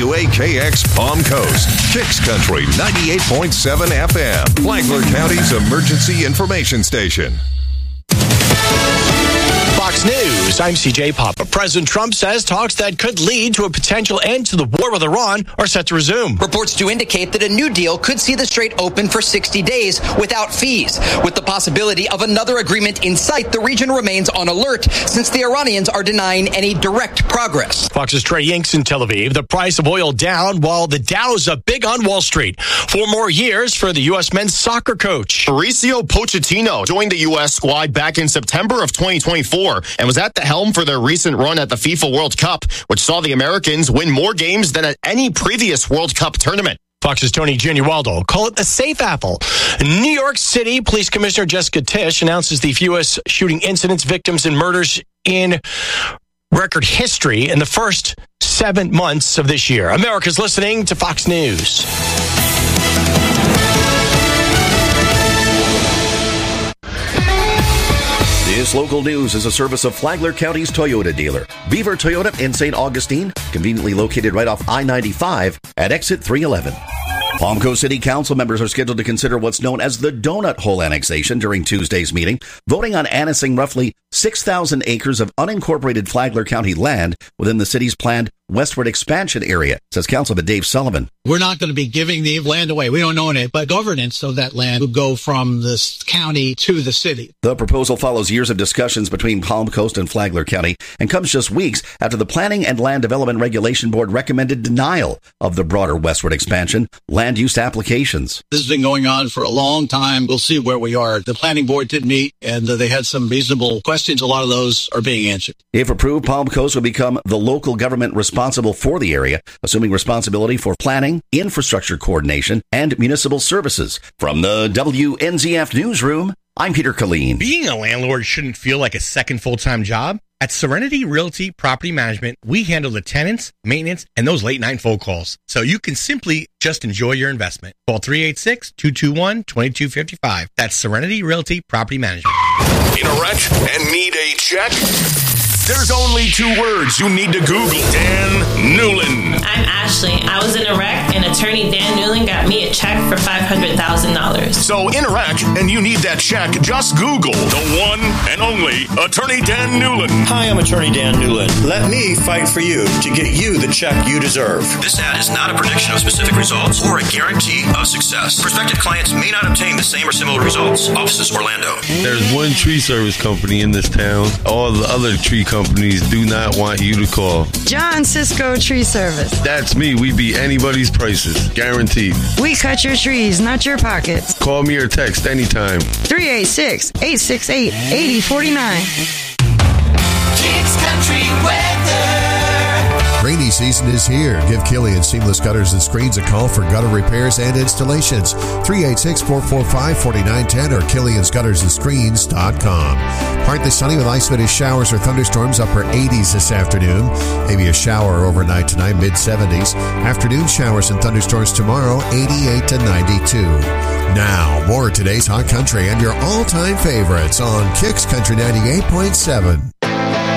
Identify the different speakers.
Speaker 1: WAKX Palm Coast, Kicks Country 98.7 FM, Flagler County's emergency information station.
Speaker 2: Fox News, I'm CJ Papa. President Trump says talks that could lead to a potential end to the war with Iran are set to resume.
Speaker 3: Reports do indicate that a new deal could see the Strait open for 60 days without fees. With the possibility of another agreement in sight, the region remains on alert since the Iranians are denying any direct progress.
Speaker 2: Fox's Trey Yingst in Tel Aviv. The price of oil down while the Dow's up big on Wall Street. 4 more years for the U.S. men's soccer coach.
Speaker 4: Mauricio Pochettino joined the U.S. squad back in September of 2024 and was at the helm for their recent run at the FIFA World Cup, which saw the Americans win more games than at any previous World Cup tournament.
Speaker 2: Fox's Tony Giannualdo. Call it a safe apple. New York City Police Commissioner Jessica Tisch announces the fewest shooting incidents, victims, and murders in record history in the first 7 months of this year. America's listening to Fox News.
Speaker 5: This local news is a service of Flagler County's Toyota dealer, Beaver Toyota in St. Augustine, conveniently located right off I-95 at exit 311. Palm Coast City Council members are scheduled to consider what's known as the Donut Hole annexation during Tuesday's meeting, voting on annexing roughly 6,000 acres of unincorporated Flagler County land within the city's planned westward expansion area, says Councilman Dave Sullivan.
Speaker 6: We're not going to be giving the land away. We don't own it, but governance of that land would go from the county to the city.
Speaker 5: The proposal follows years of discussions between Palm Coast and Flagler County and comes just weeks after the Planning and Land Development Regulation Board recommended denial of the broader westward expansion land use applications.
Speaker 6: This has been going on for a long time. We'll see where we are. The planning board did meet, and they had some reasonable questions. A lot of those are being answered.
Speaker 5: If approved, Palm Coast will become the local government responsible for the area, assuming responsibility for planning, infrastructure coordination, and municipal services. From the WNZF Newsroom, I'm Peter Killeen.
Speaker 7: Being a landlord shouldn't feel like a second full-time job. At Serenity Realty Property Management, we handle the tenants, maintenance, and those late-night phone calls, so you can simply just enjoy your investment. Call 386-221-2255. That's Serenity Realty Property Management.
Speaker 1: In a wreck and need a check? There's only 2 words you need to Google. Dan Newlin.
Speaker 8: I'm Ashley. I was in a wreck, and attorney Dan Newlin got me a check for $500,000.
Speaker 1: So in a wreck and you need that check, just Google the one and only Attorney Dan Newlin.
Speaker 9: Hi, I'm Attorney Dan Newlin. Let me fight for you to get you the check you deserve.
Speaker 10: This ad is not a prediction of specific results or a guarantee of success. Prospective clients may not obtain the same or similar results. Offices Orlando.
Speaker 11: There's one tree service company in this town. All the other tree companies do not want you to call.
Speaker 12: John Cisco Tree Service.
Speaker 11: That's me. We beat anybody's prices. Guaranteed.
Speaker 12: We cut your trees, not your pockets.
Speaker 11: Call me or text anytime.
Speaker 12: 386-868-8049.
Speaker 13: Kicks Country Weather.
Speaker 14: Rainy season is here. Give Killian Seamless Gutters and Screens a call for gutter repairs and installations. 386-445-4910 or KilliansGuttersandScreens.com. Partly sunny with isolated showers or thunderstorms, upper 80s this afternoon. Maybe a shower overnight tonight, mid-70s. Afternoon showers and thunderstorms tomorrow, 88 to 92. Now, more of today's Hot Country and your all-time favorites on Kicks Country 98.7.